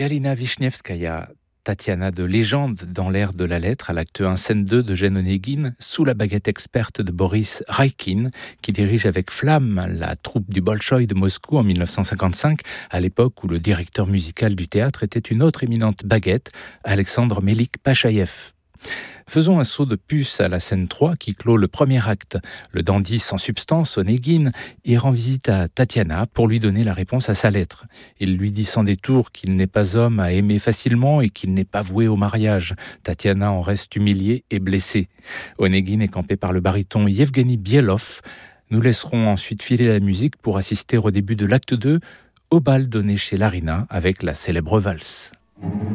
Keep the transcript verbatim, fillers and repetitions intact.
Galina Wiśniewskaja, Tatiana de légende dans l'ère de la lettre, à l'acte un, scène deux d'Eugène Onegin, sous la baguette experte de Boris Raikin, qui dirige avec flamme la troupe du Bolchoï de Moscou en mille neuf cent cinquante-cinq, à l'époque où le directeur musical du théâtre était une autre éminente baguette, Alexandre Melik-Pachaïev. Faisons un saut de puce à la scène trois qui clôt le premier acte. Le dandy sans substance, Onegin, y rend visite à Tatiana pour lui donner la réponse à sa lettre. Il lui dit sans détour qu'il n'est pas homme à aimer facilement et qu'il n'est pas voué au mariage. Tatiana en reste humiliée et blessée. Onegin est campé par le baryton Yevgeny Bielov. Nous laisserons ensuite filer la musique pour assister au début de l'acte deux, au bal donné chez Larina avec la célèbre valse.